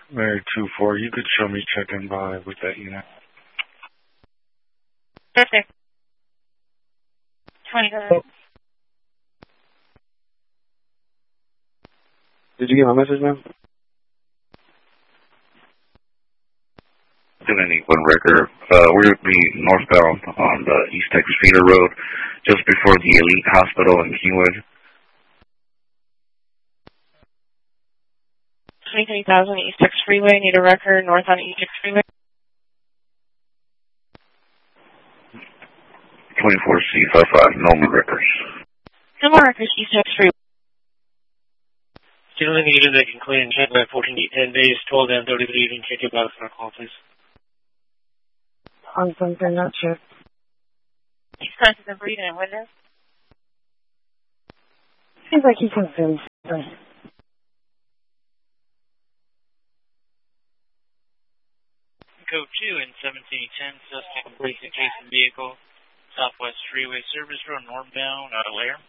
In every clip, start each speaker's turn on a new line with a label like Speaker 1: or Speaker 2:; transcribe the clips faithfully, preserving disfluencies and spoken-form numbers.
Speaker 1: Mary two four, you could show me check-in by with that unit.
Speaker 2: Yes, sir. twenty-seven.
Speaker 3: Did you get my message, ma'am?
Speaker 4: Doing any one record. Uh, we're going to be northbound on the East Texas Feeder Road, just before the Elite Hospital in Kingwood.
Speaker 2: twenty-three thousand East Texas Freeway, need a record, north on East Texas Freeway.
Speaker 4: twenty-four C fifty-five, no more records.
Speaker 2: No more records, East Texas Freeway.
Speaker 5: Still in the unit that can clean and check by fourteen to ten days, twelve and thirty-three evening, check your box for a call, please.
Speaker 6: On something, not sure.
Speaker 2: He's conscious of breathing in windows.
Speaker 6: Seems like he consumes something.
Speaker 5: Code two and seventeen ten, suspect completes adjacent vehicle, Southwest Freeway Service Road, northbound, out of Lair.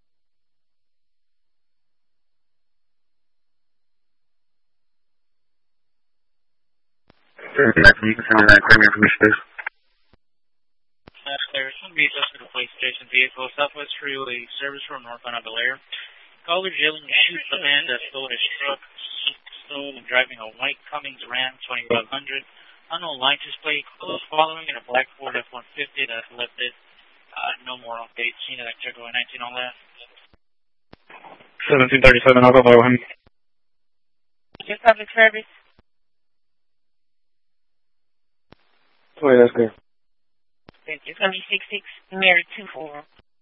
Speaker 4: Sure, you can send me that claim information, please.
Speaker 5: That's clear. It's going to be adjusted to police station vehicle, Southwest Freeway Service Road, northbound, out of Lair. Caller yelling to shoot the man that stole his truck, stole and driving a white Cummins Ram twenty-five hundred. Unknown license plate, close following in a black Ford F one fifty that's lifted. Uh, no more updates. Seen it at check over nineteen on that.
Speaker 1: seventeen thirty-seven, I'll go below him.
Speaker 2: Just public service.
Speaker 3: Oh, yeah, that's clear.
Speaker 2: Thank you. It's going to be six six, Mary two four.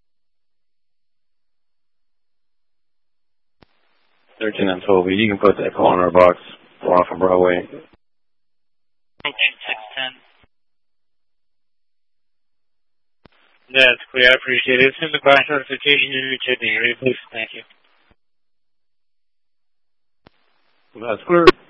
Speaker 3: thirteen and twelve, you can put that call in our box. We're off of Broadway.
Speaker 5: six ten. That's clear. I appreciate it. Send the class notification to your check the area, please. Thank you.
Speaker 3: That's clear.